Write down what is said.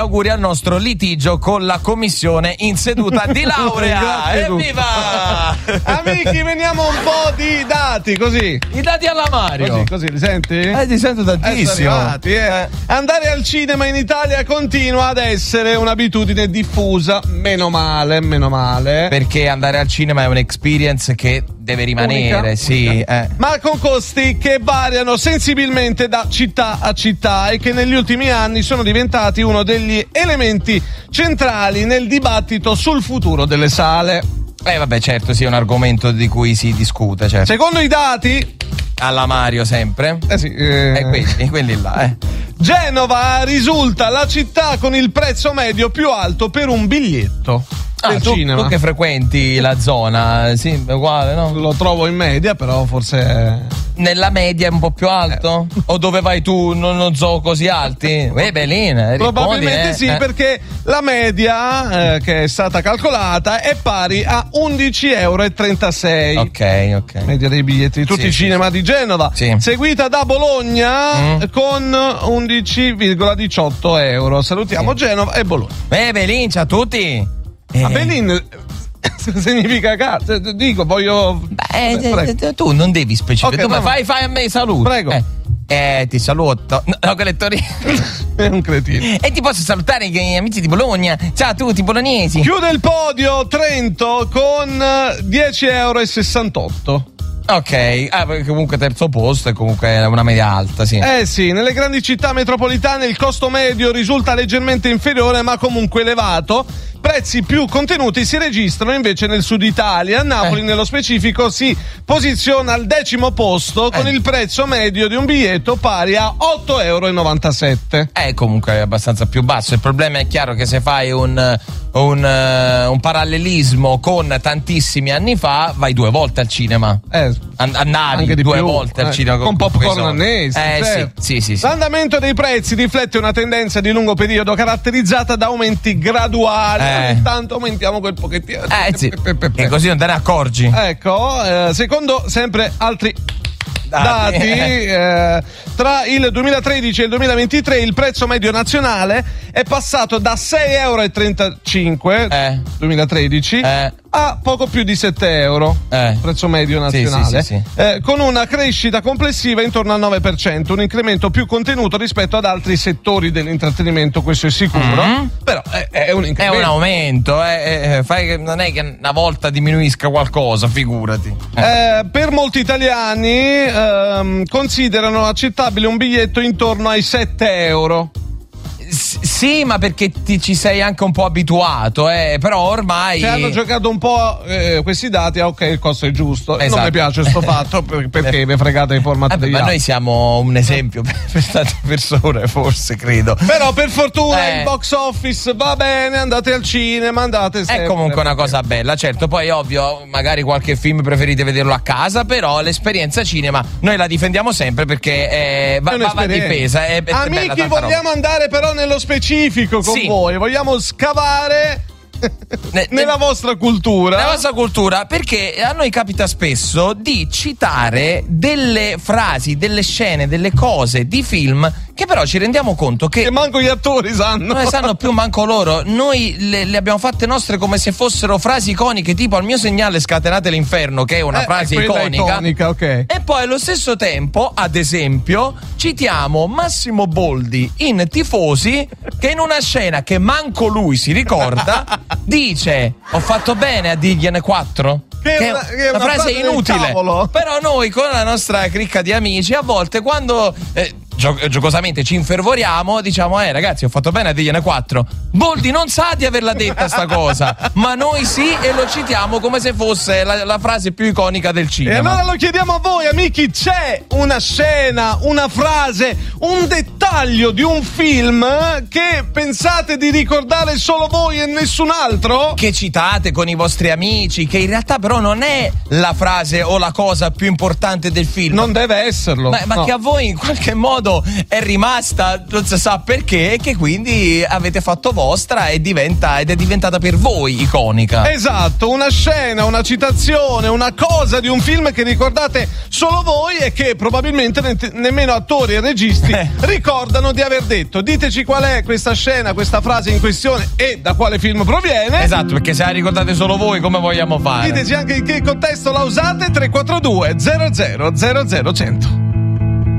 Auguri al nostro litigio con la commissione in seduta di laurea. Evviva! Amici, veniamo un po' di dati, così. I dati alla Mario. Così, li senti? Ti sento tantissimo. Andare al cinema in Italia continua ad essere un'abitudine diffusa. Meno male. Perché andare al cinema è un'experience che deve rimanere, unica. Sì. Ma con costi che variano sensibilmente da città a città e che negli ultimi anni sono diventati uno degli elementi centrali nel dibattito sul futuro delle sale. Vabbè, certo, sì, è un argomento di cui si discute, certo. Secondo i dati alla Mario sempre. Quelli là. Genova risulta la città con il prezzo medio più alto per un biglietto. Tu che frequenti la zona, sì, è uguale, no? Lo trovo in media, però forse nella media è un po' più alto? O dove vai tu non so così alti? Bellina, probabilmente sì, perché la media che è stata calcolata è pari a 11,36 €. Ok. Media dei biglietti di tutti i cinema di Genova, seguita da Bologna con 11,18 €. Salutiamo Genova e Bologna. Bellin, ciao a tutti. A Berlin significa cazzo, dico, voglio. Tu non devi specificare. Okay, fai a me i saluti. Prego. Ti saluto. No, quelle Torino. È un cretino. E ti posso salutare gli amici di Bologna. Ciao a tutti bolognesi. Chiude il podio Trento con 10,68 €. Ok, perché comunque terzo posto è comunque una media alta, sì. Sì, nelle grandi città metropolitane il costo medio risulta leggermente inferiore, ma comunque elevato. Prezzi più contenuti si registrano invece nel sud Italia. Napoli nello specifico si posiziona al 10° posto con il prezzo medio di un biglietto pari a 8,97 €. Comunque è abbastanza più basso. Il problema è chiaro che se fai un parallelismo con tantissimi anni fa, vai 2 volte al cinema. Andavi 2 volte al cinema con popcorn annesi. Sì. L'andamento dei prezzi riflette una tendenza di lungo periodo caratterizzata da aumenti graduali. Ogni tanto aumentiamo quel pochettino. E così non te ne accorgi. Secondo sempre altri dati, tra il 2013 e il 2023 il prezzo medio nazionale è passato da 6,35 € 2013 a poco più di 7 €, prezzo medio nazionale, sì. con una crescita complessiva intorno al 9%, un incremento più contenuto rispetto ad altri settori dell'intrattenimento, questo è sicuro, però è un incremento. È un aumento, non è che una volta diminuisca qualcosa, figurati. Per molti italiani considerano accettabile un biglietto intorno ai 7 €. Sì, ma perché ci sei anche un po' abituato, però ormai. Se hanno giocato un po' questi dati, ok, il costo è giusto. Esatto. Non mi piace sto fatto perché vi fregate il format degli altri. Noi siamo un esempio per tante persone, forse, credo. Però per fortuna il box office va bene, andate al cinema, andate sempre. È comunque una cosa bella, certo. Poi ovvio, magari qualche film preferite vederlo a casa, però l'esperienza cinema noi la difendiamo sempre perché va difesa. Amici, vogliamo andare però nello specifico con voi, vogliamo scavare nella vostra cultura. Nella vostra cultura, perché a noi capita spesso di citare delle frasi, delle scene, delle cose di film che però ci rendiamo conto che manco gli attori sanno. Non ne sanno più manco loro. Noi le abbiamo fatte nostre come se fossero frasi iconiche, tipo al mio segnale scatenate l'inferno, che è una frase iconica, okay. E poi allo stesso tempo, ad esempio, citiamo Massimo Boldi in Tifosi, che in una scena che manco lui si ricorda dice: ho fatto bene a dirgliene 4. Che è una frase inutile. Però noi con la nostra cricca di amici a volte quando giocosamente ci infervoriamo, diciamo: ragazzi, ho fatto bene a dirgliene 4. Boldi non sa di averla detta sta cosa, ma noi sì, e lo citiamo come se fosse la frase più iconica del cinema. E allora lo chiediamo a voi, amici: c'è una scena, una frase, un dettaglio di un film che pensate di ricordare solo voi e nessun altro? Che citate con i vostri amici, che in realtà però non è la frase o la cosa più importante del film. Non deve esserlo. Ma che a voi in qualche modo fondo è rimasta, non si sa perché, e che quindi avete fatto vostra ed è diventata per voi iconica. Esatto, una scena, una citazione, una cosa di un film che ricordate solo voi e che probabilmente nemmeno attori e registi ricordano di aver detto. Diteci qual è questa scena, questa frase in questione e da quale film proviene. Esatto, perché se la ricordate solo voi, come vogliamo fare? Diteci anche in che contesto la usate. 342 00 00 100.